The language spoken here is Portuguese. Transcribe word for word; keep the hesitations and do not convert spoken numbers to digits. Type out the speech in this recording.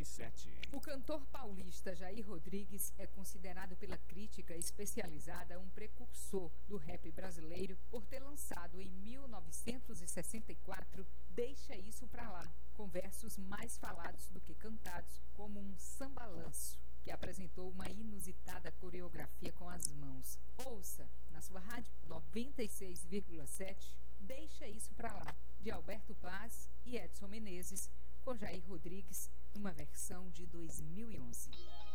e sete. O cantor paulista Jair Rodrigues é considerado pela crítica especializada um precursor do rap brasileiro por ter lançado em mil novecentos e sessenta e quatro Deixa Isso Pra Lá, com versos mais falados do que cantados, como um sambalanço, que apresentou uma inusitada coreografia com as mãos. Ouça, na sua rádio noventa e seis vírgula sete, Deixa Isso Pra Lá, de Alberto Paz e Edson Menezes, com Jair Rodrigues, numa versão de dois mil e onze.